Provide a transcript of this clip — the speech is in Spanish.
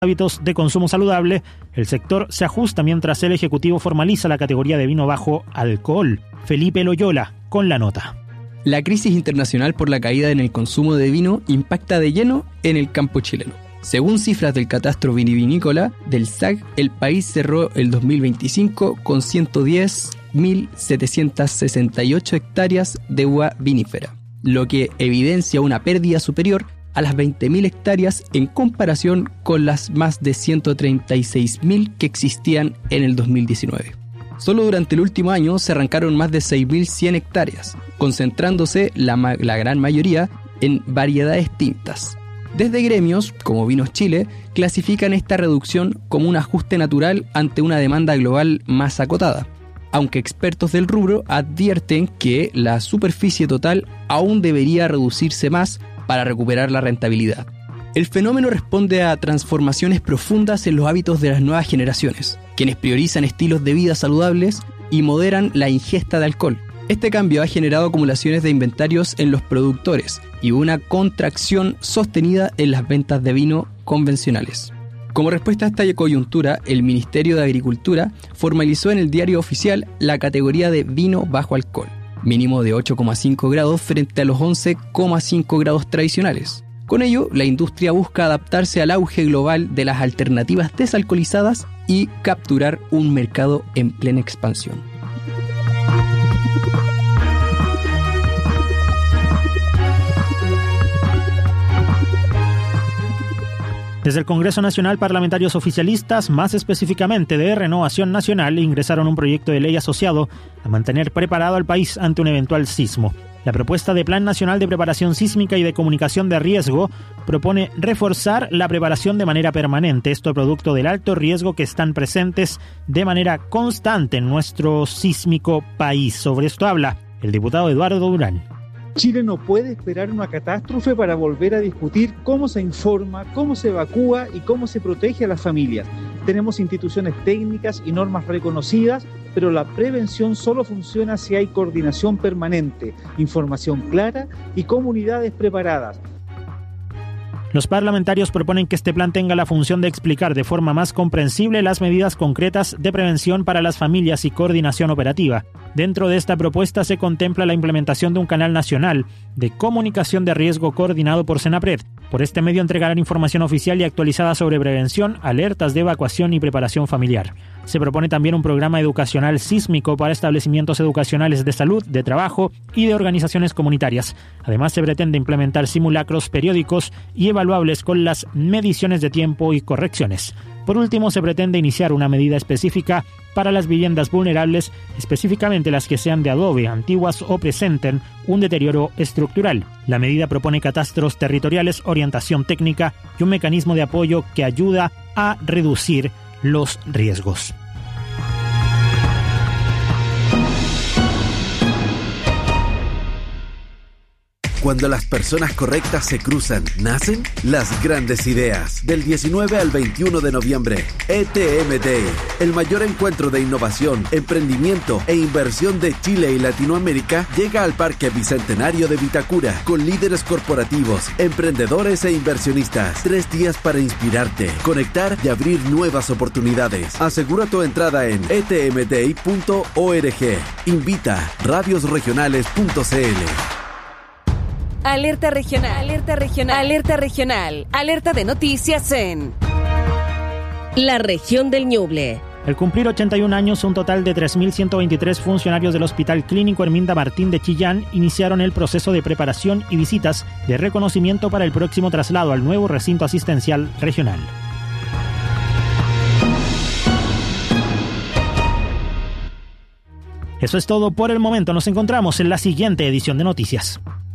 hábitos de consumo saludable, el sector se ajusta mientras el Ejecutivo formaliza la categoría de vino bajo alcohol. Felipe Loyola, con la nota. La crisis internacional por la caída en el consumo de vino impacta de lleno en el campo chileno. Según cifras del Catastro Vinivinícola del SAG, el país cerró el 2025 con 110.768 hectáreas de uva vinífera, lo que evidencia una pérdida superior a las 20.000 hectáreas en comparación con las más de 136.000 que existían en el 2019. Solo durante el último año se arrancaron más de 6.100 hectáreas, concentrándose la gran mayoría en variedades tintas. Desde gremios, como Vinos Chile, clasifican esta reducción como un ajuste natural ante una demanda global más acotada, aunque expertos del rubro advierten que la superficie total aún debería reducirse más para recuperar la rentabilidad. El fenómeno responde a transformaciones profundas en los hábitos de las nuevas generaciones, quienes priorizan estilos de vida saludables y moderan la ingesta de alcohol. Este cambio ha generado acumulaciones de inventarios en los productores y una contracción sostenida en las ventas de vino convencionales. Como respuesta a esta coyuntura, el Ministerio de Agricultura formalizó en el Diario Oficial la categoría de vino bajo alcohol, mínimo de 8,5 grados frente a los 11,5 grados tradicionales. Con ello, la industria busca adaptarse al auge global de las alternativas desalcoholizadas y capturar un mercado en plena expansión. Desde el Congreso Nacional, parlamentarios oficialistas, más específicamente de Renovación Nacional, ingresaron un proyecto de ley asociado a mantener preparado al país ante un eventual sismo. La propuesta de Plan Nacional de Preparación Sísmica y de Comunicación de Riesgo propone reforzar la preparación de manera permanente, esto producto del alto riesgo que están presentes de manera constante en nuestro sísmico país. Sobre esto habla el diputado Eduardo Durán. Chile no puede esperar una catástrofe para volver a discutir cómo se informa, cómo se evacúa y cómo se protege a las familias. Tenemos instituciones técnicas y normas reconocidas, pero la prevención solo funciona si hay coordinación permanente, información clara y comunidades preparadas. Los parlamentarios proponen que este plan tenga la función de explicar de forma más comprensible las medidas concretas de prevención para las familias y coordinación operativa. Dentro de esta propuesta se contempla la implementación de un canal nacional de comunicación de riesgo coordinado por Senapred. Por este medio entregarán información oficial y actualizada sobre prevención, alertas de evacuación y preparación familiar. Se propone también un programa educacional sísmico para establecimientos educacionales de salud, de trabajo y de organizaciones comunitarias. Además, se pretende implementar simulacros periódicos y evaluables con las mediciones de tiempo y correcciones. Por último, se pretende iniciar una medida específica para las viviendas vulnerables, específicamente las que sean de adobe, antiguas o presenten un deterioro estructural. La medida propone catastros territoriales, orientación técnica y un mecanismo de apoyo que ayuda a reducir los riesgos. Cuando las personas correctas se cruzan, nacen las grandes ideas. Del 19 al 21 de noviembre, ETM Day, el mayor encuentro de innovación, emprendimiento e inversión de Chile y Latinoamérica, llega al Parque Bicentenario de Vitacura, con líderes corporativos, emprendedores e inversionistas. 3 días para inspirarte, conectar y abrir nuevas oportunidades. Asegura tu entrada en etmday.org. Invita radiosregionales.cl. Alerta regional, alerta regional, alerta regional, alerta de noticias en la región del Ñuble. Al cumplir 81 años, un total de 3.123 funcionarios del Hospital Clínico Herminda Martín de Chillán iniciaron el proceso de preparación y visitas de reconocimiento para el próximo traslado al nuevo recinto asistencial regional. Eso es todo por el momento. Nos encontramos en la siguiente edición de Noticias.